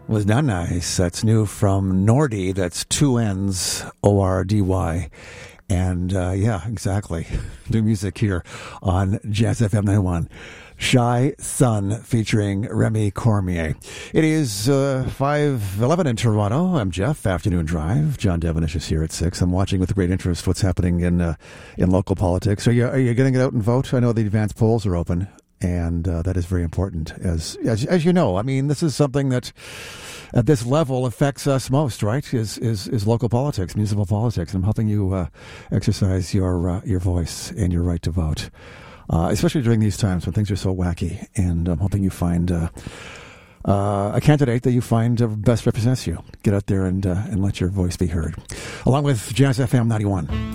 Was not nice. That's new from Nordy. That's two N's, O-R-D-Y. And yeah, exactly. New music here on Jazz FM 91. Shy Sun featuring Remy Cormier. It is 5:11 in Toronto. I'm Jeff, Afternoon Drive. John Devonish is here at 6. I'm watching with great interest what's happening in local politics. Are you going to get out and vote? I know the advanced polls are open, and that is very important. As you know, I mean, this is something that at this level affects us most, right? Is local politics, municipal politics. And I'm helping you exercise your voice and your right to vote. Especially during these times when things are so wacky, and I'm hoping you find a candidate that you find best represents you. Get out there and let your voice be heard. Along with Jazz FM 91.